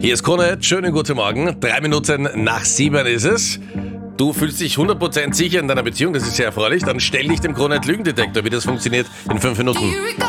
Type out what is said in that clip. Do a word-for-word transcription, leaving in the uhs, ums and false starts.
Hier ist Krone, schönen guten Morgen. Drei Minuten nach sieben ist es. Du fühlst dich hundert Prozent sicher in deiner Beziehung, das ist sehr erfreulich. Dann stell dich dem Krone-Lügendetektor, wie das funktioniert, in fünf Minuten.